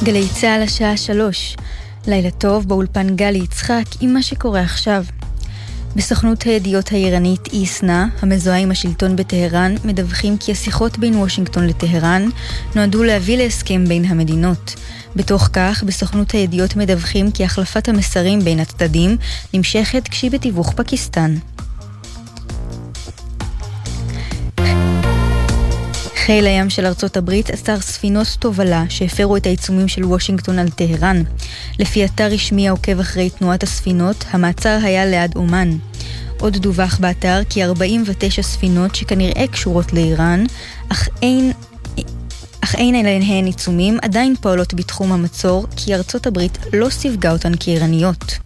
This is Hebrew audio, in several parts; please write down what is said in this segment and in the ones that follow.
גלי צהל השעה 3. לילה טוב, באולפן גלי יצחק עם מה שקורה עכשיו. בסוכנות הידיעות האיראנית איסנה, המזוהה עם השלטון בטהרן, מדווחים כי השיחות בין וושינגטון לטהרן נועדו להביא להסכם בין המדינות. בתוך כך, בסוכנות הידיעות מדווחים כי החלפת המסרים בין הצדדים נמשכת כשהיא בתיווך פקיסטן. חיל הים של ארצות הברית אסר ספינות תובלה שהפרו את העיצומים של וושינגטון על טהרן. לפי אתר רשמי העוקב אחרי תנועת הספינות, המעצר היה ליד אומן. עוד דווח באתר כי 49 ספינות שכנראה קשורות לאיראן, אך אין אליהן עיצומים, עדיין פועלות בתחום המצור, כי ארצות הברית לא סיווגה אותן כאיראניות.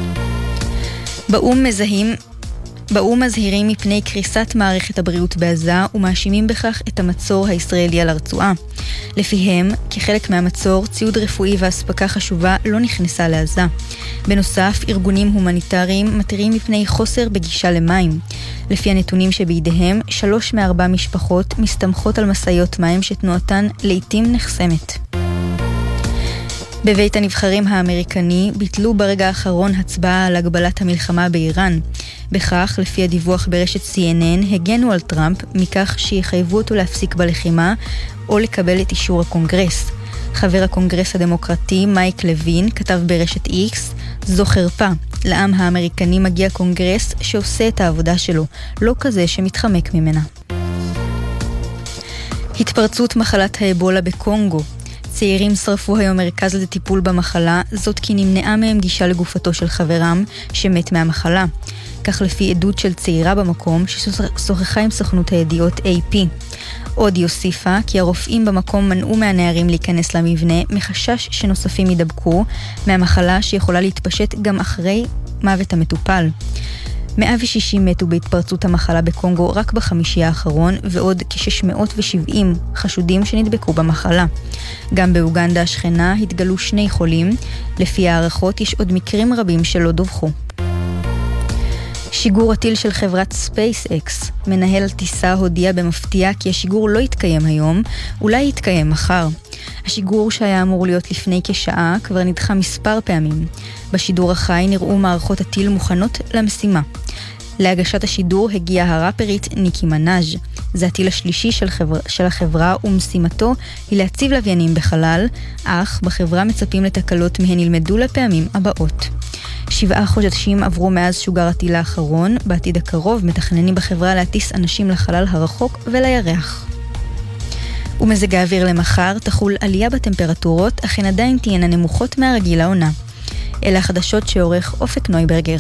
באום מזהירים מפני קריסת מערכת הבריאות בעזה ומאשימים בכך את המצור הישראלי על הרצועה. לפיהם, כחלק מהמצור, ציוד רפואי והספקה חשובה לא נכנסה לעזה. בנוסף, ארגונים הומניטריים מתריעים מפני חוסר בגישה למים. לפי הנתונים שבידיהם, 3 מ-4 משפחות מסתמכות על מסעיות מים שתנועתן לעתים נחסמת. בבית הנבחרים האמריקני ביטלו ברגע האחרון הצבעה על הגבלת המלחמה באיראן. בכך, לפי הדיווח ברשת CNN, הגנו על טראמפ מכך שיחייבו אותו להפסיק בלחימה או לקבל את אישור הקונגרס. חבר הקונגרס הדמוקרטי מייק לוין כתב ברשת X, זו חרפה. לעם האמריקני מגיע קונגרס שעושה את העבודה שלו, לא כזה שמתחמק ממנה. התפרצות מחלת האבולה בקונגו. צעירים שרפו היום מרכז לטיפול במחלה, זאת כי נמנעה מהם גישה לגופתו של חברם שמת מהמחלה. כך לפי עדות של צעירה במקום ששוחחה עם סוכנות הידיעות AP. עוד יוסיפה כי הרופאים במקום מנעו מהנערים להיכנס למבנה מחשש שנוספים ידבקו מהמחלה שיכולה להתפשט גם אחרי מוות המטופל. 160 מתו בהתפרצות המחלה בקונגו רק בחמישי האחרון, ועוד כ-670 חשודים שנדבקו במחלה. גם באוגנדה השכנה התגלו 2 חולים, לפי הערכות יש עוד מקרים רבים שלא דווחו. שיגור הטיל של חברת SpaceX, מנהל הטיסה הודיע במפתיע כי השיגור לא יתקיים היום, אולי יתקיים מחר. השיגור שהיה אמור להיות לפני כשעה כבר נדחה מספר פעמים. בשידור החי נראו מערכות הטיל מוכנות למשימה. להגשת השידור הגיעה הראפרית ניקי מנאז'. זה הטיל השלישי של החברה ומשימתו היא להציב לוויינים בחלל, אך בחברה מצפים לתקלות מהן ילמדו לפעמים הבאות. 7 חודשים עברו מאז שוגר הטיל האחרון, בעתיד הקרוב מתכננים בחברה להטיס אנשים לחלל הרחוק ולירח. ומזג האוויר למחר תחול עלייה בטמפרטורות, אך הן עדיין תהיינה נמוכות מהרגיל העונה. אלה החדשות שעורך אופק נויברגר.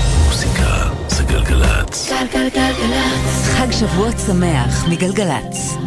מוזיקה זה גלגלץ. גלגלגלגלץ. חג שבוע שמח מגלגלץ.